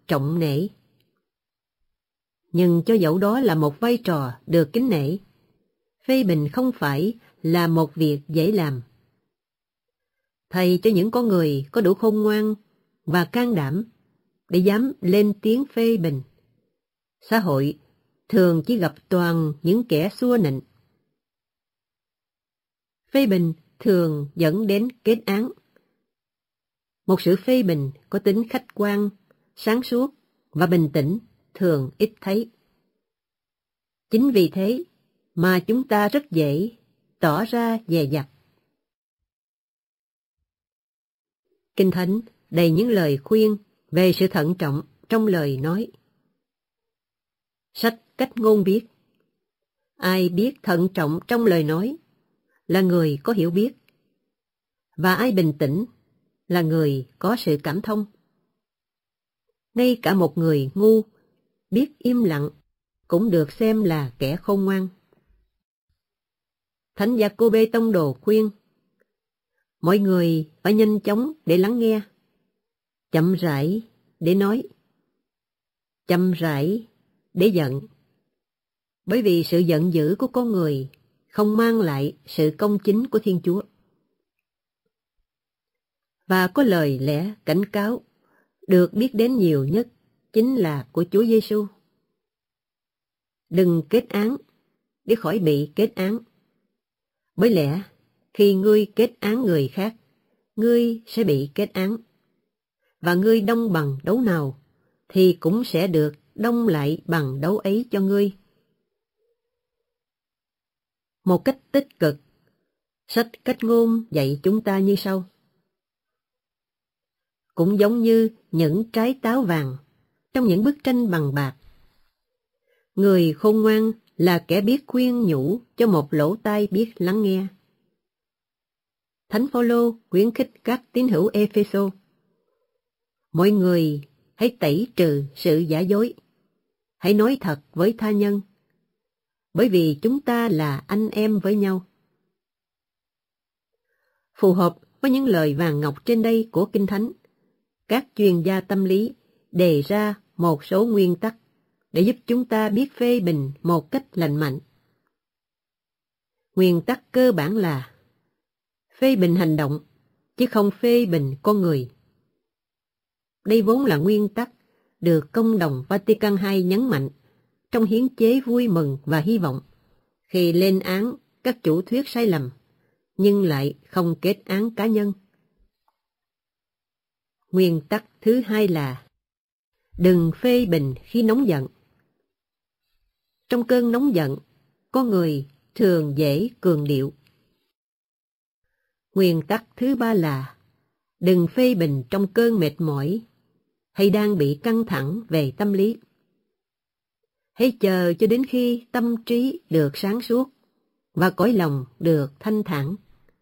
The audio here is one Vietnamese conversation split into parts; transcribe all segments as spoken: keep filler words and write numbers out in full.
trọng nể. Nhưng cho dẫu đó là một vai trò được kính nể, phê bình không phải là một việc dễ làm. Thầy cho những con người có đủ khôn ngoan và can đảm để dám lên tiếng phê bình. Xã hội thường chỉ gặp toàn những kẻ xua nịnh. Phê bình thường dẫn đến kết án. Một sự phê bình có tính khách quan, sáng suốt và bình tĩnh thường ít thấy. Chính vì thế mà chúng ta rất dễ tỏ ra dè dặt. Kinh Thánh đầy những lời khuyên về sự thận trọng trong lời nói. Sách Cách Ngôn viết: ai biết thận trọng trong lời nói là người có hiểu biết, và ai bình tĩnh là người có sự cảm thông. Ngay cả một người ngu biết im lặng cũng được xem là kẻ khôn ngoan. Thánh Gia-cô-bê Tông Đồ khuyên: mọi người phải nhanh chóng để lắng nghe, chậm rãi để nói, chậm rãi để giận. Bởi vì sự giận dữ của con người không mang lại sự công chính của Thiên Chúa. Và có lời lẽ cảnh cáo được biết đến nhiều nhất chính là của Chúa Giêsu: đừng kết án để khỏi bị kết án. Bởi lẽ khi ngươi kết án người khác, ngươi sẽ bị kết án. Và ngươi đong bằng đấu nào thì cũng sẽ được đong lại bằng đấu ấy cho ngươi. Một cách tích cực, sách Cách Ngôn dạy chúng ta như sau: cũng giống như những trái táo vàng trong những bức tranh bằng bạc, người khôn ngoan là kẻ biết khuyên nhủ cho một lỗ tai biết lắng nghe. Thánh Phaolô khuyến khích các tín hữu Ê-phê-sô: mọi người hãy tẩy trừ sự giả dối, hãy nói thật với tha nhân, bởi vì chúng ta là anh em với nhau. Phù hợp với những lời vàng ngọc trên đây của Kinh Thánh, các chuyên gia tâm lý đề ra một số nguyên tắc để giúp chúng ta biết phê bình một cách lành mạnh. Nguyên tắc cơ bản là phê bình hành động, chứ không phê bình con người. Đây vốn là nguyên tắc được Công đồng Vatican hai nhấn mạnh trong hiến chế vui mừng và hy vọng khi lên án các chủ thuyết sai lầm, nhưng lại không kết án cá nhân. Nguyên tắc thứ hai là đừng phê bình khi nóng giận. Trong cơn nóng giận, con người thường dễ cường điệu. Nguyên tắc thứ ba là đừng phê bình trong cơn mệt mỏi hay đang bị căng thẳng về tâm lý. Hãy chờ cho đến khi tâm trí được sáng suốt và cõi lòng được thanh thản.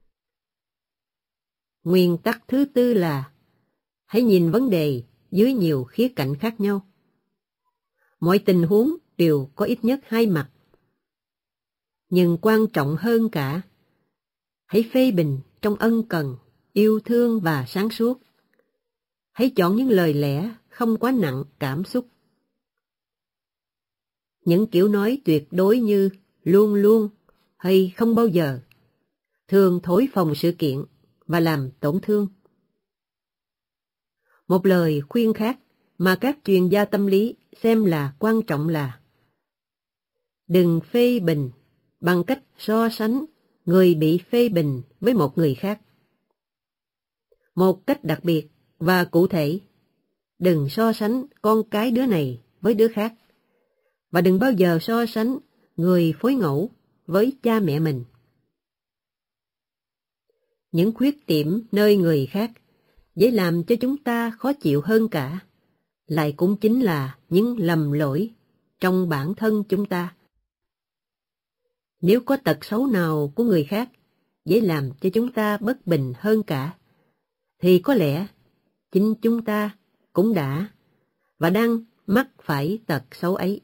Nguyên tắc thứ tư là hãy nhìn vấn đề dưới nhiều khía cạnh khác nhau. Mọi tình huống đều có ít nhất hai mặt. Nhưng quan trọng hơn cả, hãy phê bình trong ân cần, yêu thương và sáng suốt. Hãy chọn những lời lẽ không quá nặng cảm xúc. Những kiểu nói tuyệt đối như luôn luôn hay không bao giờ thường thổi phồng sự kiện và làm tổn thương. Một lời khuyên khác mà các chuyên gia tâm lý xem là quan trọng là đừng phê bình bằng cách so sánh người bị phê bình với một người khác. Một cách đặc biệt và cụ thể, đừng so sánh con cái đứa này với đứa khác, và đừng bao giờ so sánh người phối ngẫu với cha mẹ mình. Những khuyết điểm nơi người khác dễ làm cho chúng ta khó chịu hơn cả, lại cũng chính là những lầm lỗi trong bản thân chúng ta. Nếu có tật xấu nào của người khác dễ làm cho chúng ta bất bình hơn cả, thì có lẽ chính chúng ta cũng đã và đang mắc phải tật xấu ấy.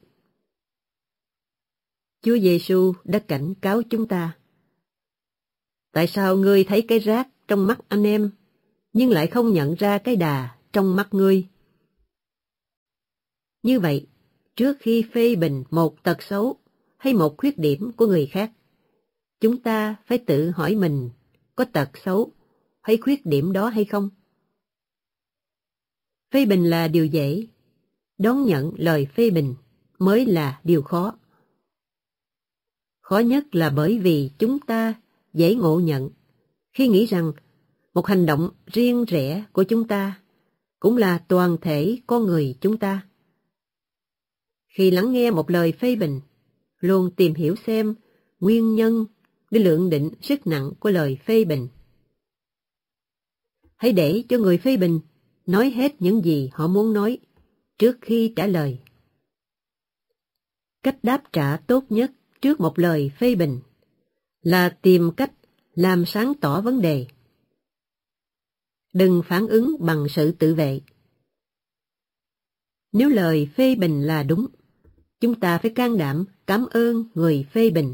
Chúa Giêsu đã cảnh cáo chúng ta: tại sao ngươi thấy cái rác trong mắt anh em, nhưng lại không nhận ra cái đà trong mắt ngươi? Như vậy, trước khi phê bình một tật xấu hay một khuyết điểm của người khác, chúng ta phải tự hỏi mình có tật xấu hay khuyết điểm đó hay không. Phê bình là điều dễ, đón nhận lời phê bình mới là điều khó. Khó nhất là bởi vì chúng ta dễ ngộ nhận khi nghĩ rằng một hành động riêng rẽ của chúng ta cũng là toàn thể con người chúng ta. Khi lắng nghe một lời phê bình, luôn tìm hiểu xem nguyên nhân để lượng định sức nặng của lời phê bình. Hãy để cho người phê bình nói hết những gì họ muốn nói trước khi trả lời. Cách đáp trả tốt nhất trước một lời phê bình là tìm cách làm sáng tỏ vấn đề. Đừng phản ứng bằng sự tự vệ. Nếu lời phê bình là đúng, chúng ta phải can đảm cảm ơn người phê bình.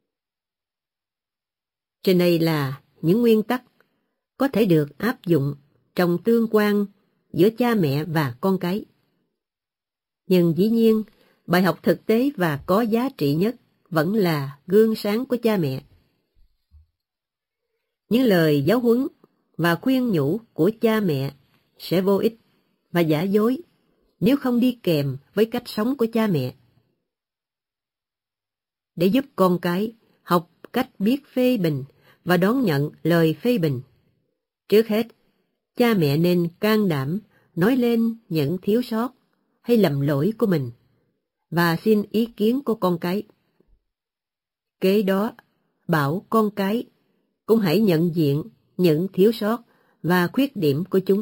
Trên đây là những nguyên tắc có thể được áp dụng trong tương quan giữa cha mẹ và con cái. Nhưng dĩ nhiên, bài học thực tế và có giá trị nhất vẫn là gương sáng của cha mẹ. Những lời giáo huấn và khuyên nhủ của cha mẹ sẽ vô ích và giả dối nếu không đi kèm với cách sống của cha mẹ. Để giúp con cái học cách biết phê bình và đón nhận lời phê bình, trước hết, cha mẹ nên can đảm nói lên những thiếu sót hay lầm lỗi của mình và xin ý kiến của con cái. Kế đó, bảo con cái cũng hãy nhận diện những thiếu sót và khuyết điểm của chúng.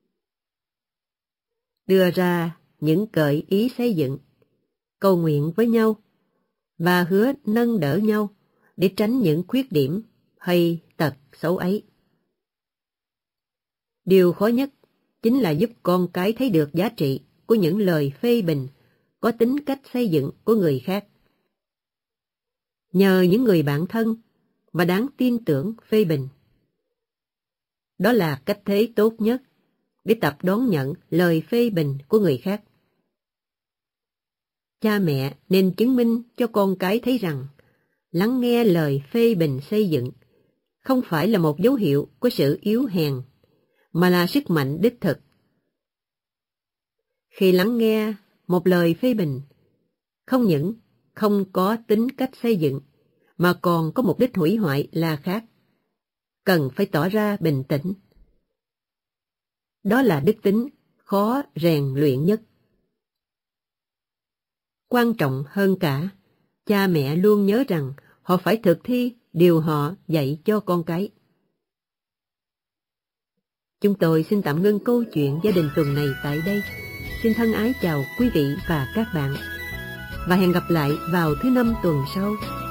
Đưa ra những gợi ý xây dựng, cầu nguyện với nhau và hứa nâng đỡ nhau để tránh những khuyết điểm hay tật xấu ấy. Điều khó nhất chính là giúp con cái thấy được giá trị của những lời phê bình có tính cách xây dựng của người khác. Nhờ những người bạn thân và đáng tin tưởng phê bình. Đó là cách thế tốt nhất để tập đón nhận lời phê bình của người khác. Cha mẹ nên chứng minh cho con cái thấy rằng lắng nghe lời phê bình xây dựng không phải là một dấu hiệu của sự yếu hèn, mà là sức mạnh đích thực. Khi lắng nghe một lời phê bình, không những không có tính cách xây dựng, mà còn có mục đích hủy hoại là khác. Cần phải tỏ ra bình tĩnh. Đó là đức tính khó rèn luyện nhất. Quan trọng hơn cả, cha mẹ luôn nhớ rằng họ phải thực thi điều họ dạy cho con cái. Chúng tôi xin tạm ngưng câu chuyện gia đình tuần này tại đây. Xin thân ái chào quý vị và các bạn. Và hẹn gặp lại vào thứ năm tuần sau.